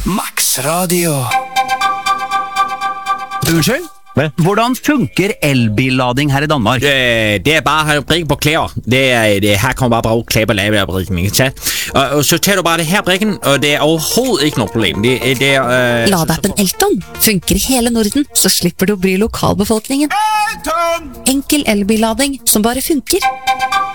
Max Radio. Unnskyld? Hvad? Hvordan funker elbillading her i Danmark? Det bare at have brikken på klæder. Her kommer bare brug klæber lave af brikken, ikke sant? Og så tager du bare det her brikken, og det overhovedet ikke noe problem. Ladeappen Elton funker i hele Norden, så slipper du å bry lokalbefolkningen. Enkel elbillading som bare funker.